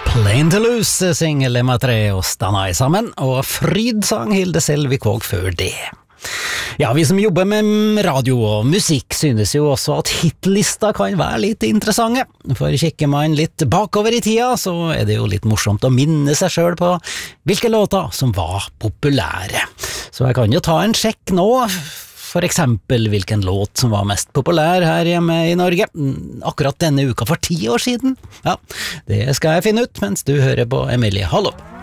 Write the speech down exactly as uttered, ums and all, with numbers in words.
Plain to Lose, singel med tre og stanna i sammen, og Fryd sang Hilde Selvik og før det. Ja, vi som jobber med radio og musikk synes jo også at hitlista kan være litt interessante, for kikker man litt bakover i tida, så er det jo litt morsomt å minne seg selv på hvilke låter som var populære. Så jeg kan jo ta en sjekk nå, for eksempel hvilken låt som var mest populær her hjemme i Norge, akkurat denne uka for ti år siden. Ja, det skal jeg finne ut mens du hører på Emilie Hallov.